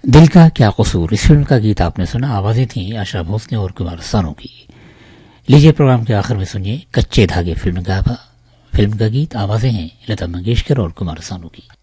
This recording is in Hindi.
दिल का क्या कसूर, इस फिल्म का गीत आपने सुना। आवाजें थी आशा भोसले और कुमार सानू की। लीजिए प्रोग्राम के आखिर में सुनिए कच्चे धागे फिल्म का गीत। आवाजें हैं लता मंगेशकर और कुमार सानू की।